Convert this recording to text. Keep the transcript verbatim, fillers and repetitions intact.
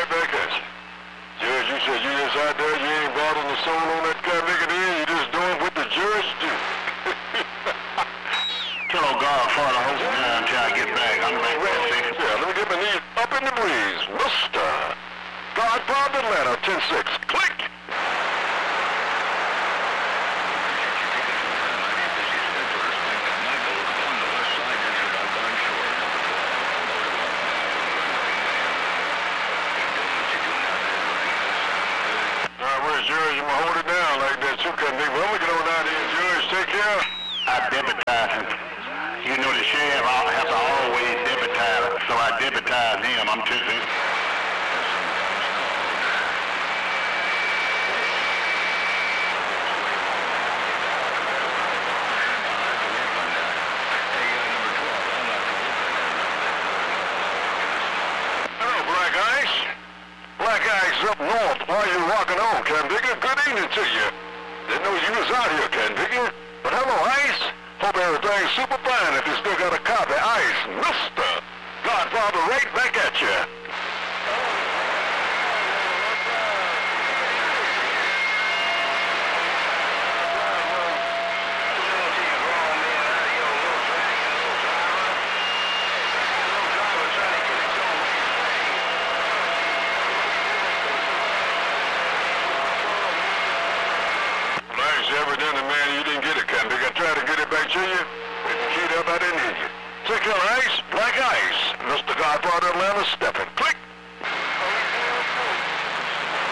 right back at you. Judge, you said you just out there, you ain't bothering the soul on that cat nigga there, you just doing what the judge do. Tell old Godfather, hold it down until I get back. I'm back there, six. Yeah, let me get my knees up in the breeze. Mister Godfather Atlanta, ten six. Click! George, you hold it down like that. You couldn't even. When we get on out here, George, take care. I deputize him. You know the sheriff has to always deputize, so I deputize him. I'm too. Hello, Black Ice. Black Ice up north. Why are you rocking on, Cam Digger? Good evening to you. Didn't know you was out here, Cam Digger. But hello, Ice. Hope everything's super fine if you still got a copy. Ice, Mister Godfather, right back at you. Thanks, ever done the